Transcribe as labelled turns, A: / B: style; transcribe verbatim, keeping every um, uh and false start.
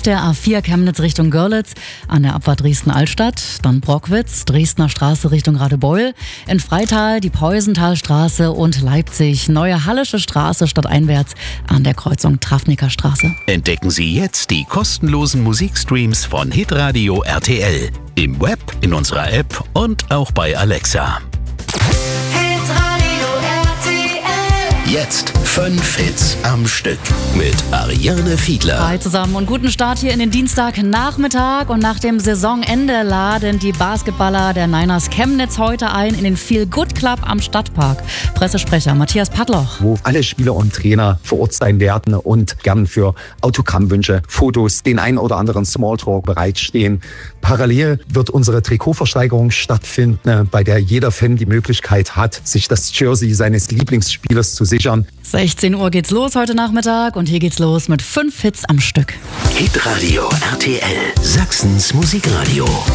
A: der A vier Chemnitz Richtung Görlitz, an der Abfahrt Dresden-Altstadt, dann Brockwitz, Dresdner Straße Richtung Radebeul, in Freital die Peusenthalstraße und Leipzig, Neue Hallische Straße stadteinwärts an der Kreuzung Trafniker Straße.
B: Entdecken Sie jetzt die kostenlosen Musikstreams von Hitradio R T L. Im Web, in unserer App und auch bei Alexa.
C: Hitradio R T L.
B: Jetzt fünf Hits am Stück mit Ariane Fiedler.
A: Hi zusammen und guten Start hier in den Dienstagnachmittag. Und nach dem Saisonende laden die Basketballer der Niners Chemnitz heute ein in den Feel Good Club am Stadtpark. Pressesprecher Matthias Padloch.
D: Wo alle Spieler und Trainer vor Ort sein werden und gern für Autogrammwünsche, Fotos, den ein oder anderen Smalltalk bereitstehen. Parallel wird unsere Trikotversteigerung stattfinden, bei der jeder Fan die Möglichkeit hat, sich das Jersey seines Lieblingsspielers zu sichern.
A: sechzehn Uhr geht's los heute Nachmittag und hier geht's los mit fünf Hits am Stück.
B: Hitradio R T L, Sachsens Musikradio.